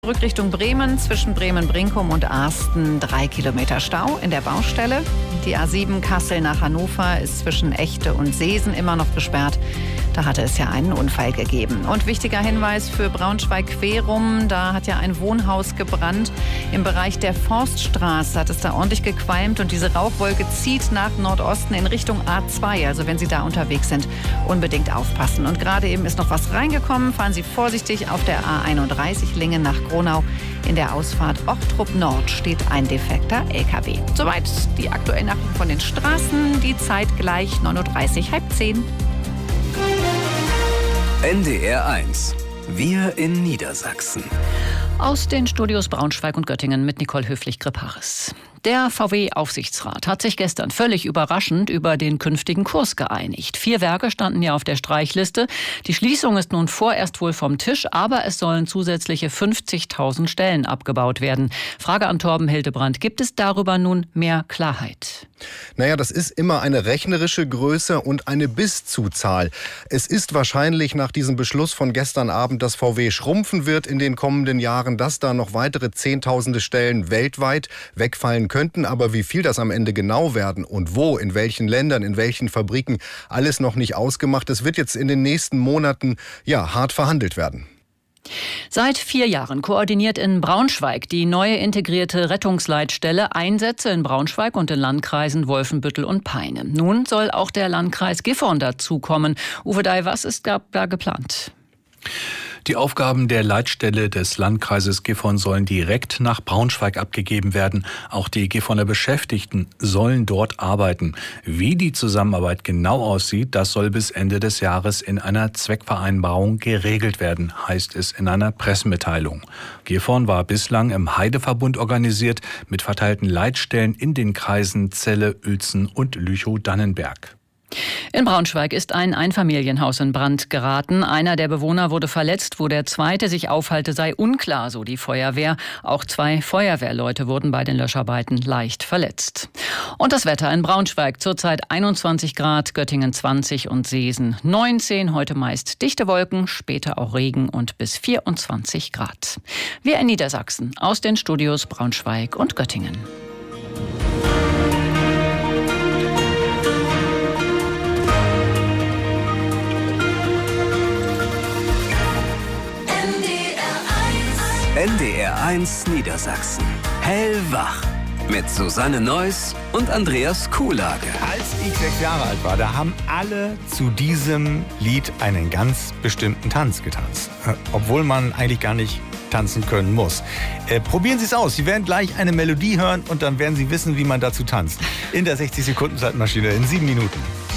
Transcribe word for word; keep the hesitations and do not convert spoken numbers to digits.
Zurück Richtung Bremen, zwischen Bremen-Brinkum und Arsten drei Kilometer Stau in der Baustelle. Die A sieben Kassel nach Hannover ist zwischen Echte und Seesen immer noch gesperrt. Da hatte es ja einen Unfall gegeben. Und wichtiger Hinweis für Braunschweig-Querum, da hat ja ein Wohnhaus gebrannt. Im Bereich der Forststraße hat es da ordentlich gequalmt und diese Rauchwolke zieht nach Nordosten in Richtung A zwei. Also wenn Sie da unterwegs sind, unbedingt aufpassen. Und gerade eben ist noch was reingekommen. Fahren Sie vorsichtig auf der A einunddreißig Lingen nach Gronau. In der Ausfahrt Ochtrup Nord steht ein defekter L K W. Soweit die aktuellen Nachrichten von den Straßen. Die Zeit gleich neun Uhr dreißig, halb zehn. N D R eins. Wir in Niedersachsen. Aus den Studios Braunschweig und Göttingen mit Nicole Höflich-Gripparis. Der V W-Aufsichtsrat hat sich gestern völlig überraschend über den künftigen Kurs geeinigt. Vier Werke standen ja auf der Streichliste. Die Schließung ist nun vorerst wohl vom Tisch, aber es sollen zusätzliche fünfzigtausend Stellen abgebaut werden. Frage an Torben Hildebrand. Gibt es darüber nun mehr Klarheit? Naja, das ist immer eine rechnerische Größe und eine Bis-zu-Zahl. Es ist wahrscheinlich nach diesem Beschluss von gestern Abend, dass V W schrumpfen wird in den kommenden Jahren, dass da noch weitere Zehntausende Stellen weltweit wegfallen könnten. Aber wie viel das am Ende genau werden und wo, in welchen Ländern, in welchen Fabriken, alles noch nicht ausgemacht. Es wird jetzt in den nächsten Monaten ja hart verhandelt werden. Seit vier Jahren koordiniert in Braunschweig die neue integrierte Rettungsleitstelle Einsätze in Braunschweig und den Landkreisen Wolfenbüttel und Peine. Nun soll auch der Landkreis Gifhorn dazukommen. Uwe Dai, was ist da geplant? Die Aufgaben der Leitstelle des Landkreises Gifhorn sollen direkt nach Braunschweig abgegeben werden. Auch die Gifhorner Beschäftigten sollen dort arbeiten. Wie die Zusammenarbeit genau aussieht, das soll bis Ende des Jahres in einer Zweckvereinbarung geregelt werden, heißt es in einer Pressemitteilung. Gifhorn war bislang im Heideverbund organisiert mit verteilten Leitstellen in den Kreisen Celle, Uelzen und Lüchow-Dannenberg. In Braunschweig ist ein Einfamilienhaus in Brand geraten. Einer der Bewohner wurde verletzt. Wo der zweite sich aufhalte, sei unklar, so die Feuerwehr. Auch zwei Feuerwehrleute wurden bei den Löscharbeiten leicht verletzt. Und das Wetter in Braunschweig zurzeit einundzwanzig Grad, Göttingen zwanzig und Seesen neunzehn. Heute meist dichte Wolken, später auch Regen und bis vierundzwanzig Grad. Wir in Niedersachsen aus den Studios Braunschweig und Göttingen. N D R eins Niedersachsen. Hellwach. Mit Susanne Neuss und Andreas Kuhlage. Als ich sechs Jahre alt war, da haben alle zu diesem Lied einen ganz bestimmten Tanz getanzt. Obwohl man eigentlich gar nicht tanzen können muss. Äh, probieren Sie es aus. Sie werden gleich eine Melodie hören und dann werden Sie wissen, wie man dazu tanzt. In der sechzig Sekunden Zeitmaschine in sieben Minuten.